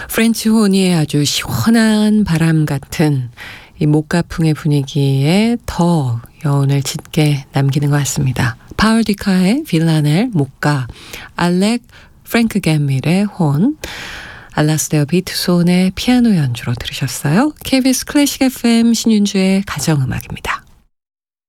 프렌치 호니의 아주 시원한 바람 같은 이 목가풍의 분위기에 더 여운을 짙게 남기는 것 같습니다. 파울 디카의 빌라넬 목가, 알렉 프랭크 갬밀의 혼, 알라스테어 비트손의 피아노 연주로 들으셨어요. KBS 클래식 FM 신윤주의 가정음악입니다.